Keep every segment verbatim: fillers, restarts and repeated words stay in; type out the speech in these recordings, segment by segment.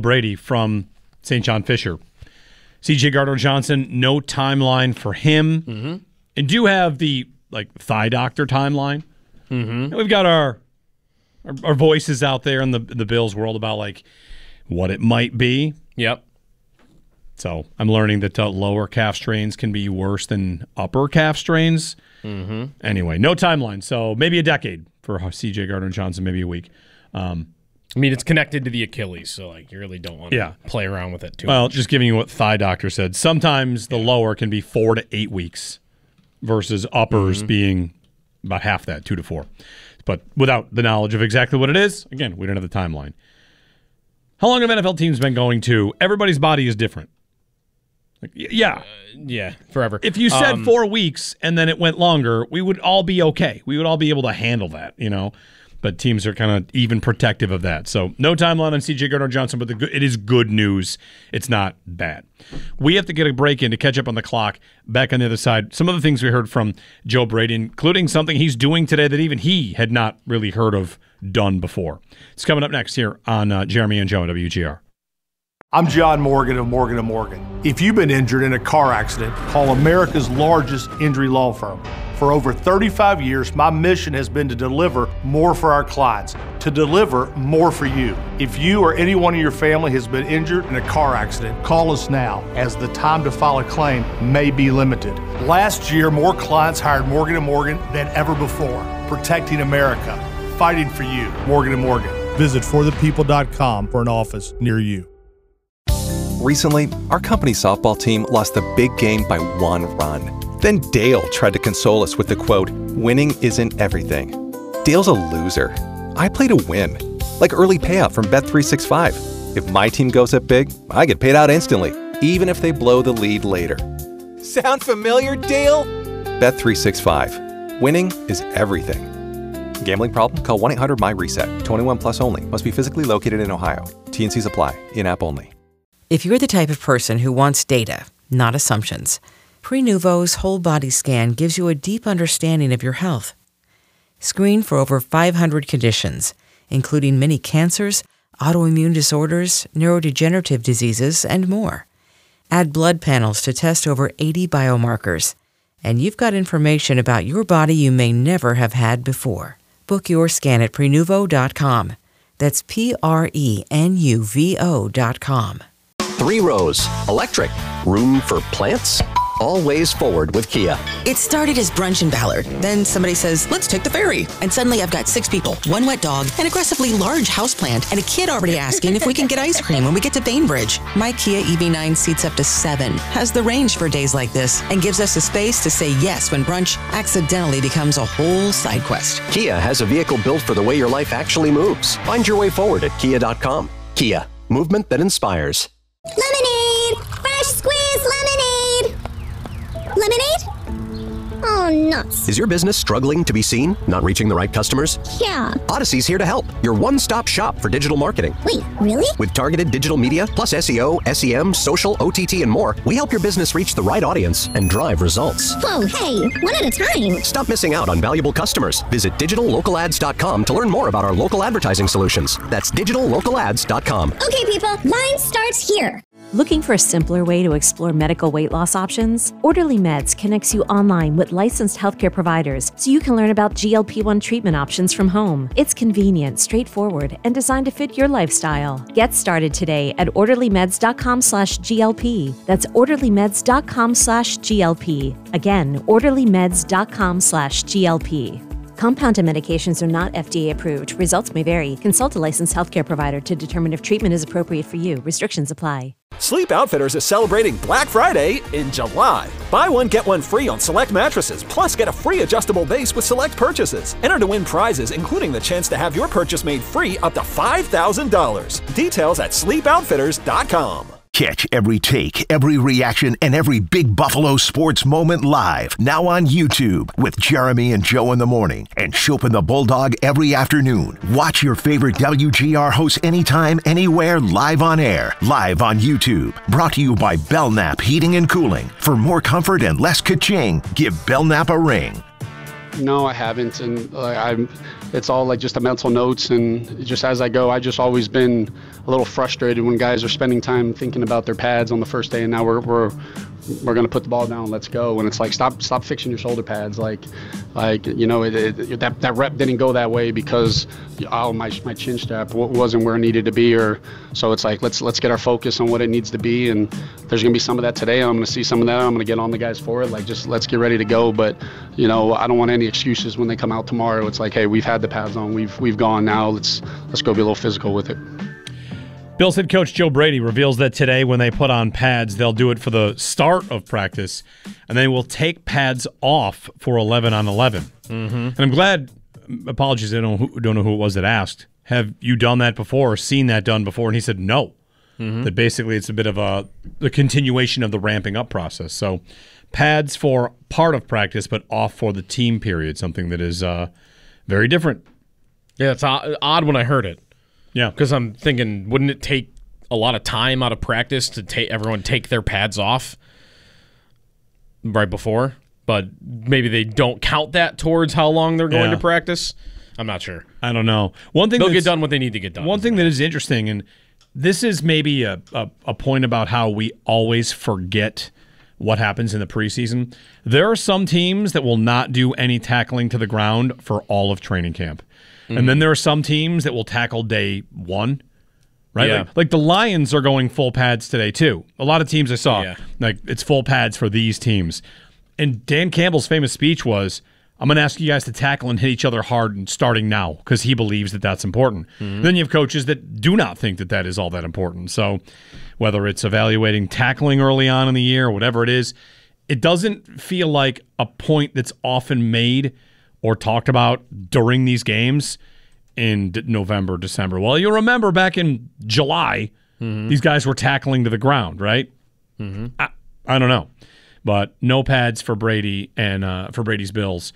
Brady from Saint John Fisher. C J Gardner-Johnson, no timeline for him. Mm-hmm. And do have the like thigh doctor timeline. Mm-hmm. And we've got our, our our voices out there in the in the Bills world about like what it might be. Yep. So I'm learning that uh, lower calf strains can be worse than upper calf strains. Mm-hmm. Anyway, no timeline. So maybe a decade for C J Gardner-Johnson, maybe a week. Um, I mean, it's connected to the Achilles, so like you really don't want to yeah. play around with it too well, much. just giving you what thigh doctor said. Sometimes the yeah. lower can be four to eight weeks versus uppers mm-hmm. being about half that, two to four. But without the knowledge of exactly what it is, again, we don't have the timeline. How long have N F L teams been going to? Everybody's body is different. Like, yeah. Uh, yeah, forever. If you said um, four weeks and then it went longer, we would all be okay. We would all be able to handle that, you know. But teams are kind of even protective of that. So no timeline on C J Gardner-Johnson, but the good, it is good news. It's not bad. We have to get a break in to catch up on the clock. Back on the other side, some of the things we heard from Joe Brady, including something he's doing today that even he had not really heard of done before. It's coming up next here on uh, Jeremy and Joe at W G R. I'm John Morgan of Morgan and Morgan. If you've been injured in a car accident, call America's largest injury law firm. For over thirty-five years, my mission has been to deliver more for our clients, to deliver more for you. If you or anyone in your family has been injured in a car accident, call us now, as the time to file a claim may be limited. Last year, more clients hired Morgan and Morgan than ever before, protecting America, fighting for you. Morgan and Morgan. Visit for the people dot com for an office near you. Recently, our company's softball team lost the big game by one run. Then Dale tried to console us with the quote, "Winning isn't everything." Dale's a loser. I play to win. Like early payout from Bet three sixty-five. If my team goes up big, I get paid out instantly, even if they blow the lead later. Sound familiar, Dale? Bet three sixty-five. Winning is everything. Gambling problem? Call one eight hundred my reset. twenty-one plus only. Must be physically located in Ohio. T and C's apply. In-app only. If you're the type of person who wants data, not assumptions, Prenuvo's whole body scan gives you a deep understanding of your health. Screen for over five hundred conditions, including many cancers, autoimmune disorders, neurodegenerative diseases, and more. Add blood panels to test over eighty biomarkers, and you've got information about your body you may never have had before. Book your scan at Prenuvo dot com. That's P R E N U V O dot com. Three rows, electric, room for plants. Always forward with Kia. It started as brunch in Ballard. Then somebody says, let's take the ferry. And suddenly I've got six people, one wet dog, an aggressively large houseplant, and a kid already asking if we can get ice cream when we get to Bainbridge. My Kia E V nine seats up to seven, has the range for days like this, and gives us the space to say yes when brunch accidentally becomes a whole side quest. Kia has a vehicle built for the way your life actually moves. Find your way forward at kia dot com. Kia, movement that inspires. Lemonade! Fresh squeezed lemonade! Lemonade? Oh, nuts. Is your business struggling to be seen? Not reaching the right customers? Yeah. Odyssey's here to help. Your one-stop shop for digital marketing. Wait, really? With targeted digital media, plus S E O, S E M, social, O T T, and more, we help your business reach the right audience and drive results. Whoa, hey, one at a time. Stop missing out on valuable customers. Visit digital local ads dot com to learn more about our local advertising solutions. That's digital local ads dot com. Okay, people, line starts here. Looking for a simpler way to explore medical weight loss options? Orderly Meds connects you online with licensed healthcare providers so you can learn about G L P one treatment options from home. It's convenient, straightforward, and designed to fit your lifestyle. Get started today at orderly meds dot com slash G L P. That's orderly meds dot com slash G L P. Again, orderly meds dot com slash G L P. Compounded medications are not F D A approved. Results may vary. Consult a licensed healthcare provider to determine if treatment is appropriate for you. Restrictions apply. Sleep Outfitters is celebrating Black Friday in July. Buy one, get one free on select mattresses, plus get a free adjustable base with select purchases. Enter to win prizes, including the chance to have your purchase made free up to five thousand dollars. Details at sleep outfitters dot com. Catch every take, every reaction, and every big Buffalo sports moment live. Now on YouTube with Jeremy and Joe in the morning and Chopin the Bulldog every afternoon. Watch your favorite W G R hosts anytime, anywhere, live on air. Live on YouTube. Brought to you by Belknap Heating and Cooling. For more comfort and less ka-ching, give Belknap a ring. No, I haven't, and uh, I'm it's all like just a mental notes, and just as I go, I just always been a little frustrated when guys are spending time thinking about their pads on the first day, and now we're we're we're gonna put the ball down, let's go. And it's like, stop stop fixing your shoulder pads, like like you know, it, it, that that rep didn't go that way because oh my my chin strap wasn't where it needed to be, or so it's like let's let's get our focus on what it needs to be, and there's gonna be some of that today. I'm gonna see some of that. I'm gonna get on the guys for it, like just let's get ready to go. But you know, I don't want any excuses when they come out tomorrow. It's like, hey, we've had the pads on, we've we've gone now. Let's let's go be a little physical with it. Bills head coach Joe Brady reveals that today when they put on pads, they'll do it for the start of practice, and they will take pads off for eleven on eleven. Mm-hmm. And I'm glad, apologies, I don't, who, don't know who it was that asked, have you done that before or seen that done before? And he said no. Mm-hmm. That basically it's a bit of a the continuation of the ramping up process. So pads for part of practice, but off for the team period, something that is uh, very different. Yeah, it's odd when I heard it. Yeah, because I'm thinking, wouldn't it take a lot of time out of practice to take everyone take their pads off right before? But maybe they don't count that towards how long they're going Yeah. to practice. I'm not sure. I don't know. One thing they'll that's- get done what they need to get done. One thing that is interesting, and this is maybe a, a, a point about how we always forget what happens in the preseason. There are some teams that will not do any tackling to the ground for all of training camp. Mm-hmm. And then there are some teams that will tackle day one, right? Yeah. Like, like the Lions are going full pads today, too. A lot of teams I saw, Yeah. like it's full pads for these teams. And Dan Campbell's famous speech was, I'm going to ask you guys to tackle and hit each other hard and starting now because he believes that that's important. Mm-hmm. Then you have coaches that do not think that that is all that important. So whether it's evaluating tackling early on in the year or whatever it is, it doesn't feel like a point that's often made or talked about during these games in D- November, December. Well, you'll remember back in July, Mm-hmm. these guys were tackling to the ground, right? Mm-hmm. I, I don't know. But no pads for Brady and uh, for Brady's Bills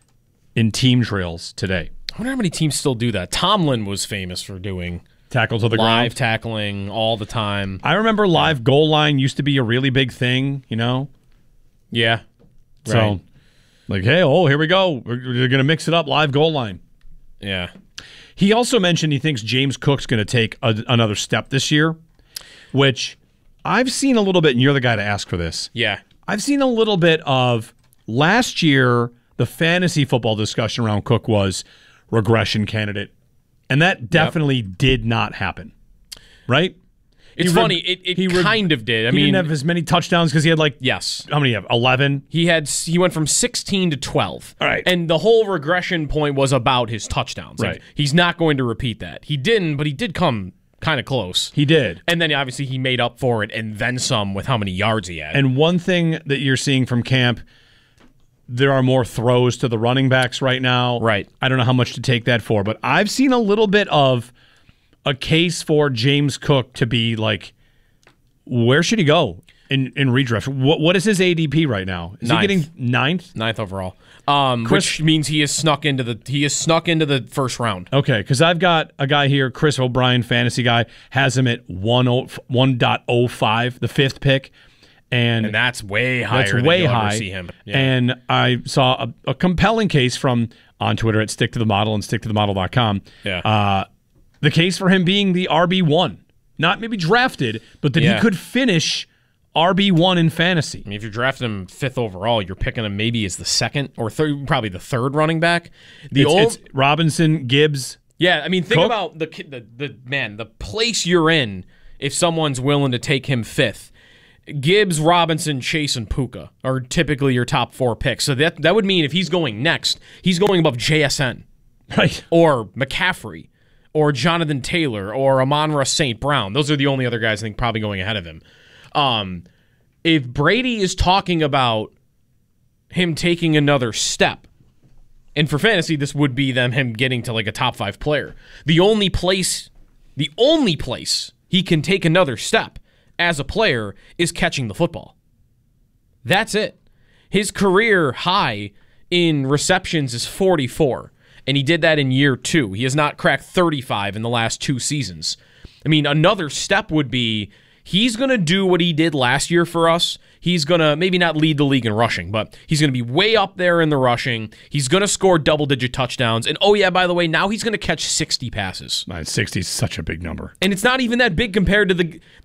in team drills today. I wonder how many teams still do that. Tomlin was famous for doing tackle to the live ground, tackling all the time. I remember live goal line used to be a really big thing, you know? Yeah. So, Right. like, hey, oh, here we go. We're, we're going to mix it up, live goal line. Yeah. He also mentioned he thinks James Cook's going to take a, another step this year, which I've seen a little bit, and you're the guy to ask for this. Yeah. I've seen a little bit of last year, the fantasy football discussion around Cook was regression candidate, and that definitely yep. did not happen, right? It's He funny. re- It, it he re- kind of did. I he mean, didn't have as many touchdowns because he had like yes. How many? You have eleven. He had. He went from sixteen to twelve. All right, and the whole regression point was about his touchdowns. Right. Like, he's not going to repeat that. He didn't, but he did come kind of close. He did, and then obviously he made up for it and then some with how many yards he had. And one thing that you're seeing from camp, there are more throws to the running backs right now. Right. I don't know how much to take that for, but I've seen a little bit of a case for James Cook to be like, where should he go in, in redraft? What What is his A D P right now? Is Ninth. he getting ninth? Ninth overall. Um, Chris- which means he is snuck into the he is snuck into the first round. Okay, because I've got a guy here, Chris O'Brien, fantasy guy, has him at one point oh five, the fifth pick. And, And that's way higher That's than way you'll high. ever see him. Yeah. And I saw a, a compelling case from on Twitter at Stick to the Model and stick to the model dot com. Yeah. Uh, the case for him being the R B one. Not maybe drafted, but that Yeah. he could finish R B one in fantasy. I mean, if you're drafting him fifth overall, you're picking him maybe as the second or third, probably the third running back. The It's, old, it's Robinson, Gibbs. yeah. I mean, think Cook. about the, the the man, the place you're in. If someone's willing to take him fifth, Gibbs, Robinson, Chase, and Puka are typically your top four picks. So that that would mean if he's going next, he's going above J S N, right, or McCaffrey, or Jonathan Taylor, or Amon-Ra Saint Brown. Those are the only other guys I think probably going ahead of him. Um, if Brady is talking about him taking another step, and for fantasy, this would be them him getting to like a top five player. The only place, the only place he can take another step as a player is catching the football. That's it. His career high in receptions is forty-four, and he did that in year two. He has not cracked thirty-five in the last two seasons. I mean, another step would be He's going to do what he did last year for us. He's going to maybe not lead the league in rushing, but he's going to be way up there in the rushing. He's going to score double-digit touchdowns. And, oh, yeah, by the way, now he's going to catch sixty passes. sixty is such a big number. And it's not even that big compared to the